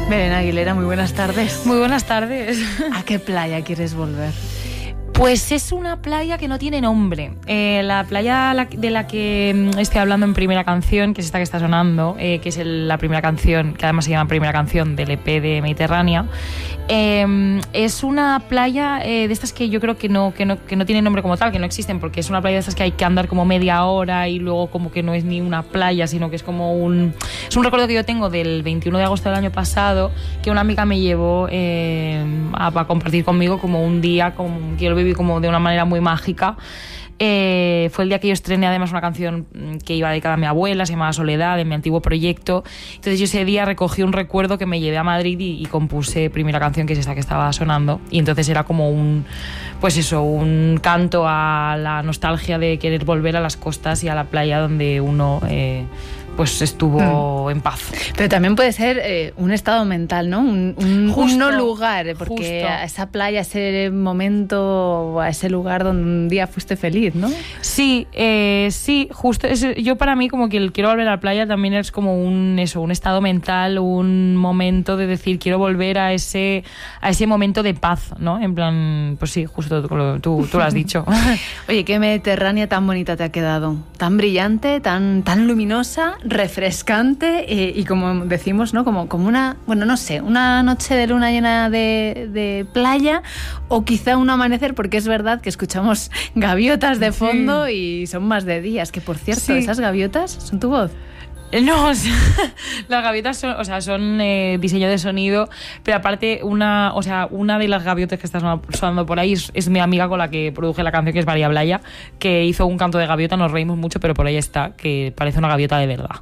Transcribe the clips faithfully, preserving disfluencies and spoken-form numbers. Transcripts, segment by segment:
Belén Aguilera, muy buenas tardes. Muy buenas tardes. ¿A qué playa quieres volver? Pues es una playa que no tiene nombre. Eh, la playa de la que estoy hablando en primera canción, que es esta que está sonando, eh, que es el, la primera canción, que además se llama primera canción del E P de Mediterránea, eh, es una playa eh, de estas que yo creo que no, que, no, que no tiene nombre como tal, que no existen, porque es una playa de estas que hay que andar como media hora y luego como que no es ni una playa, sino que es como un... Es un recuerdo que yo tengo del veintiuno de agosto del año pasado, que una amiga me llevó eh, a, a compartir conmigo como un día, como, que lo viví como de una manera muy mágica. Eh, fue el día que yo estrené además una canción que iba dedicada a mi abuela, se llamaba Soledad, de mi antiguo proyecto. Entonces yo ese día recogí un recuerdo que me llevé a Madrid y, y compuse primera canción, que es esta que estaba sonando, y entonces era como un, pues eso, un canto a la nostalgia de querer volver a las costas y a la playa donde uno eh, pues estuvo mm. en paz. Pero también puede ser eh, un estado mental, ¿no? Un, un, justo, un no lugar, porque justo. a esa playa, a ese momento, a ese lugar donde un día fuiste feliz, ¿no? Sí, eh, sí, justo. Es, yo para mí como que el quiero volver a la playa también es como un eso, un estado mental, un momento de decir quiero volver a ese a ese momento de paz, ¿no? En plan, pues sí, justo tú, tú, tú lo has dicho. Oye, qué Mediterránea tan bonita te ha quedado, tan brillante, tan tan luminosa, refrescante eh, y como decimos, ¿no? Como, como una, bueno, no sé, una noche de luna llena de, de playa o quizá un amanecer, porque es verdad que escuchamos gaviotas de fondo sí. Y son más de días, que por cierto, sí. ¿Esas gaviotas son tu voz? No, o sea, las gaviotas son, o sea, son eh, diseño de sonido, pero aparte una, o sea, una de las gaviotas que está sonando por ahí es, es mi amiga con la que produje la canción, que es María Blaya, que hizo un canto de gaviota, nos reímos mucho, pero por ahí está, que parece una gaviota de verdad.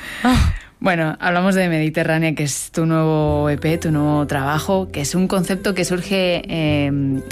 Bueno, hablamos de Mediterránea, que es tu nuevo E P, tu nuevo trabajo, que es un concepto que surge eh,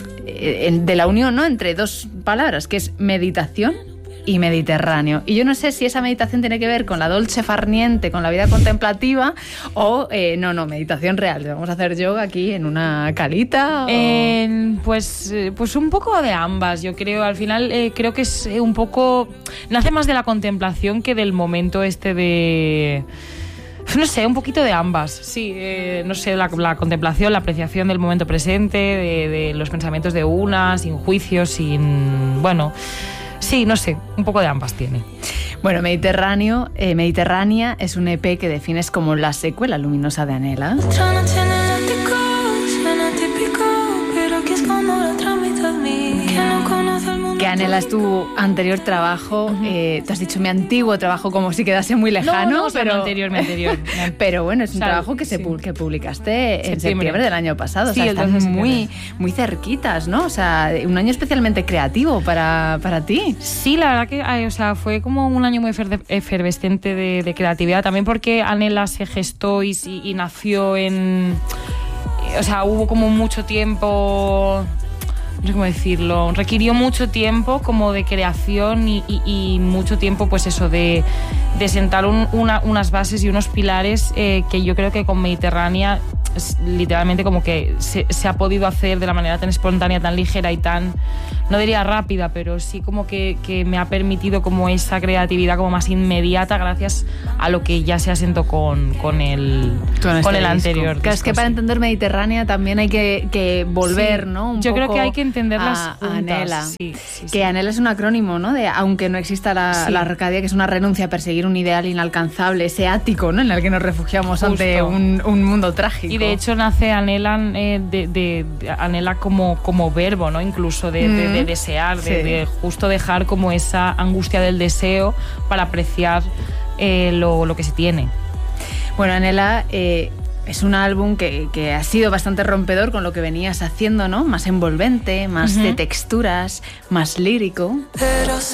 de la unión, ¿no?, entre dos palabras, que es meditación y Mediterráneo. Y yo no sé si esa meditación tiene que ver con la dolce far niente, con la vida contemplativa, o eh, no, no, meditación real. Vamos a hacer yoga aquí en una calita. O... Eh, pues, pues un poco de ambas, yo creo. Al final eh, creo que es un poco... Nace más de la contemplación que del momento este de... No sé, un poquito de ambas, sí, eh, no sé, la, la contemplación, la apreciación del momento presente, de, de los pensamientos de una, sin juicios, sin... bueno... Sí, no sé, un poco de ambas tiene. Bueno, Mediterráneo, eh, Mediterránea es un E P que defines como la secuela luminosa de Anhela. Que Anhela es tu anterior trabajo, uh-huh. eh, te has dicho mi antiguo trabajo como si quedase muy lejano. No, no, pero mi anterior, mi anterior. Pero bueno, es un Sal, trabajo que, se, sí. que publicaste en septiembre. septiembre del año pasado. Sí, o sea, están muy, muy cerquitas, ¿no? O sea, un año especialmente creativo para, para ti. Sí, la verdad que o sea, fue como un año muy efervescente de, de creatividad, también porque Anhela se gestó y, y nació en... O sea, hubo como mucho tiempo... no sé cómo decirlo, requirió mucho tiempo como de creación y, y, y mucho tiempo pues eso de, de sentar un, una, unas bases y unos pilares eh, que yo creo que con Mediterránea es, literalmente como que se, se ha podido hacer de la manera tan espontánea, tan ligera y tan, no diría rápida, pero sí como que, que me ha permitido como esa creatividad como más inmediata gracias a lo que ya se asentó con, con el, con este con el anterior. Claro, es que para entender Mediterránea también hay que, que volver, sí. ¿no? Un yo poco creo que hay que entenderlas a, juntas. A Anhela. Sí, sí, sí. Que Anhela es un acrónimo, ¿no? De aunque no exista la, sí. la Arcadia, que es una renuncia a perseguir un ideal inalcanzable, ese ático, ¿no?, en el que nos refugiamos Justo. ante un, un mundo trágico. Y de hecho nace Anhela eh, de, de, de Anhela como, como verbo, ¿no? Incluso de, mm. de, de desear, de, sí. de justo dejar como esa angustia del deseo para apreciar eh, lo, lo que se tiene. Bueno, Anhela... Eh, Es un álbum que, que ha sido bastante rompedor con lo que venías haciendo, ¿no? Más envolvente, más uh-huh. de texturas, más lírico. Pero